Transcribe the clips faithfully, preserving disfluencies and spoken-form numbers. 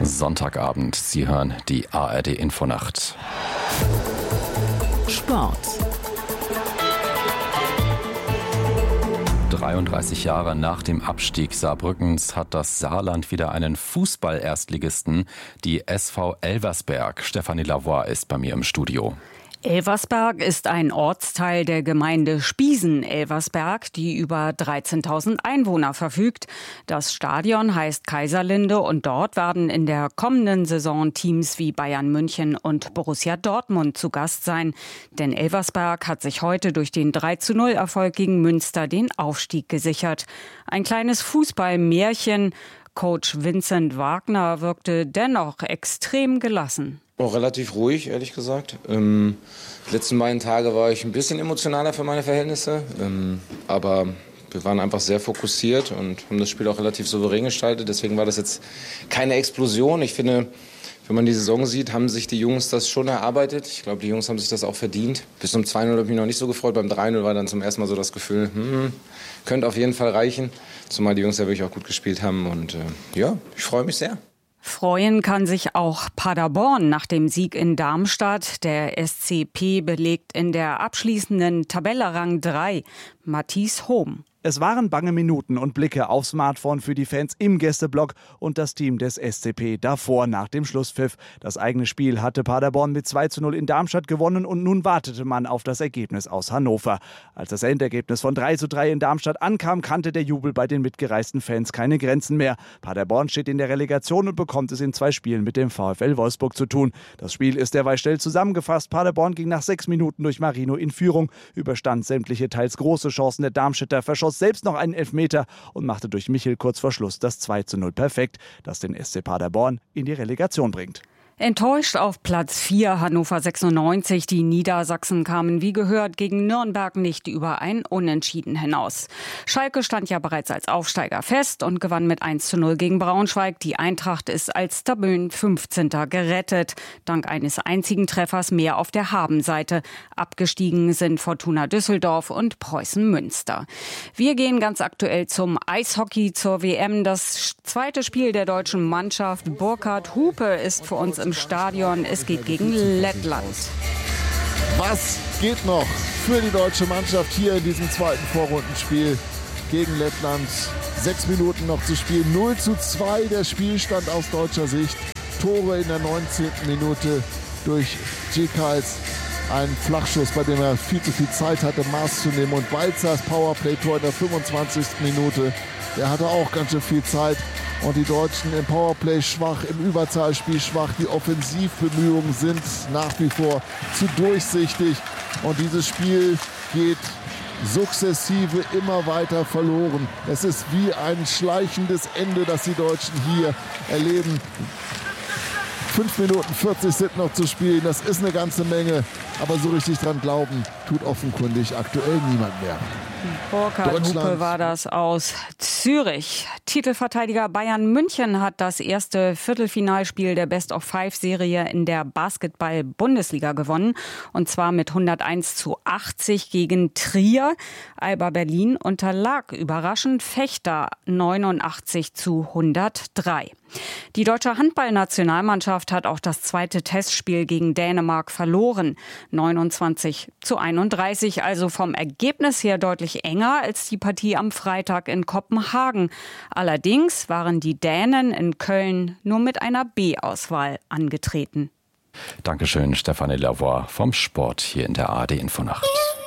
Sonntagabend. Sie hören die A R D-Infonacht. Sport. dreiunddreißig Jahre nach dem Abstieg Saarbrückens hat das Saarland wieder einen Fußball-Erstligisten, die S V Elversberg. Stefanie Lavoie ist bei mir im Studio. Elversberg ist ein Ortsteil der Gemeinde Spiesen-Elversberg, die über dreizehntausend Einwohner verfügt. Das Stadion heißt Kaiserlinde und dort werden in der kommenden Saison Teams wie Bayern München und Borussia Dortmund zu Gast sein. Denn Elversberg hat sich heute durch den drei zu null Erfolg gegen Münster den Aufstieg gesichert. Ein kleines Fußballmärchen. Coach Vincent Wagner wirkte dennoch extrem gelassen. Auch relativ ruhig, ehrlich gesagt. Ähm, die letzten beiden Tage war ich ein bisschen emotionaler für meine Verhältnisse. Ähm, aber wir waren einfach sehr fokussiert und haben das Spiel auch relativ souverän gestaltet. Deswegen war das jetzt keine Explosion. Ich finde, wenn man die Saison sieht, haben sich die Jungs das schon erarbeitet. Ich glaube, die Jungs haben sich das auch verdient. Bis zum zwei null habe ich mich noch nicht so gefreut. Beim drei null war dann zum ersten Mal so das Gefühl, hm, könnte auf jeden Fall reichen. Zumal die Jungs ja wirklich auch gut gespielt haben. Und äh, ja, ich freue mich sehr. Freuen kann sich auch Paderborn nach dem Sieg in Darmstadt. Der S C P belegt in der abschließenden Tabelle Rang drei. Matthias Hohm. Es waren bange Minuten und Blicke aufs Smartphone für die Fans im Gästeblock und das Team des S C P davor nach dem Schlusspfiff. Das eigene Spiel hatte Paderborn mit zwei zu null in Darmstadt gewonnen und nun wartete man auf das Ergebnis aus Hannover. Als das Endergebnis von drei zu drei in Darmstadt ankam, kannte der Jubel bei den mitgereisten Fans keine Grenzen mehr. Paderborn steht in der Relegation und bekommt es in zwei Spielen mit dem VfL Wolfsburg zu tun. Das Spiel ist derweil schnell zusammengefasst. Paderborn ging nach sechs Minuten durch Marino in Führung, überstand sämtliche teils große Chancen der Darmstädter, verschoss selbst noch einen Elfmeter und machte durch Michel kurz vor Schluss das zwei zu null perfekt, das den S C Paderborn in die Relegation bringt. Enttäuscht auf Platz vier Hannover sechsundneunzig. Die Niedersachsen kamen wie gehört gegen Nürnberg nicht über ein Unentschieden hinaus. Schalke stand ja bereits als Aufsteiger fest und gewann mit eins zu null gegen Braunschweig. Die Eintracht ist als Tabellenfünfzehnter gerettet. Dank eines einzigen Treffers mehr auf der Habenseite. Abgestiegen sind Fortuna Düsseldorf und Preußen Münster. Wir gehen ganz aktuell zum Eishockey zur W M. Das zweite Spiel der deutschen Mannschaft. Burkhard Hupe ist für uns im Stadion. Es geht gegen Lettland. Was geht noch für die deutsche Mannschaft hier in diesem zweiten Vorrundenspiel gegen Lettland? Sechs Minuten noch zu spielen. null zu zwei der Spielstand aus deutscher Sicht. Tore in der neunzehnten Minute durch Djekals. Ein Flachschuss, bei dem er viel zu viel Zeit hatte, Maß zu nehmen. Und Balzers Powerplay-Tor in der fünfundzwanzigsten Minute. Der hatte auch ganz schön viel Zeit. Und die Deutschen im Powerplay schwach, im Überzahlspiel schwach. Die Offensivbemühungen sind nach wie vor zu durchsichtig. Und dieses Spiel geht sukzessive immer weiter verloren. Es ist wie ein schleichendes Ende, das die Deutschen hier erleben. fünf Minuten vierzig sind noch zu spielen. Das ist eine ganze Menge. Aber so richtig dran glauben tut offenkundig aktuell niemand mehr. Burkhard Hupe war das aus Zürich. Titelverteidiger Bayern München hat das erste Viertelfinalspiel der Best-of-Five-Serie in der Basketball-Bundesliga gewonnen. Und zwar mit hunderteins zu achtzig gegen Trier. Alba Berlin unterlag überraschend Fechter neunundachtzig zu hundertdrei. Die deutsche Handballnationalmannschaft hat auch das zweite Testspiel gegen Dänemark verloren. neunundzwanzig zu einunddreißig, also vom Ergebnis her deutlich enger als die Partie am Freitag in Kopenhagen. Allerdings waren die Dänen in Köln nur mit einer B-Auswahl angetreten. Dankeschön, Stefanie Lavoie vom Sport hier in der A R D-Infonacht.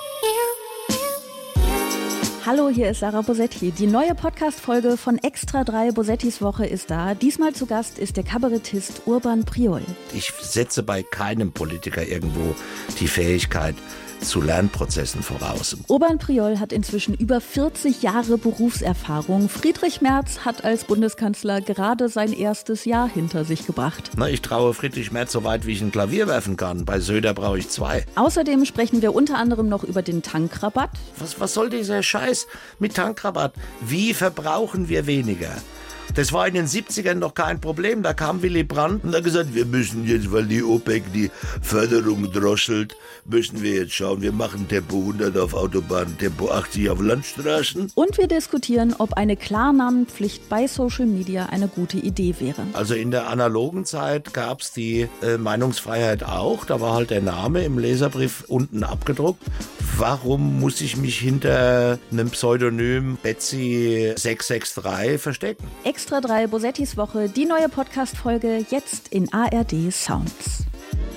Hallo, hier ist Sarah Bosetti. Die neue Podcast-Folge von Extra drei Bosettis Woche ist da. Diesmal zu Gast ist der Kabarettist Urban Priol. Ich setze bei keinem Politiker irgendwo die Fähigkeit zu Lernprozessen voraus. Urban Priol hat inzwischen über vierzig Jahre Berufserfahrung. Friedrich Merz hat als Bundeskanzler gerade sein erstes Jahr hinter sich gebracht. Na, ich traue Friedrich Merz so weit, wie ich ein Klavier werfen kann. Bei Söder brauche ich zwei. Außerdem sprechen wir unter anderem noch über den Tankrabatt. Was, was soll dieser Scheiß mit Tankrabatt? Wie verbrauchen wir weniger? Das war in den siebzigern noch kein Problem. Da kam Willy Brandt und hat gesagt, wir müssen jetzt, weil die OPEC die Förderung droschelt, müssen wir jetzt schauen, wir machen Tempo hundert auf Autobahnen, Tempo achtzig auf Landstraßen. Und wir diskutieren, ob eine Klarnamenpflicht bei Social Media eine gute Idee wäre. Also in der analogen Zeit gab es die äh, Meinungsfreiheit auch. Da war halt der Name im Leserbrief unten abgedruckt. Warum muss ich mich hinter einem Pseudonym Betsy sechs sechs drei verstecken? Extra drei Bosettis Woche, die neue Podcast-Folge jetzt in A R D Sounds.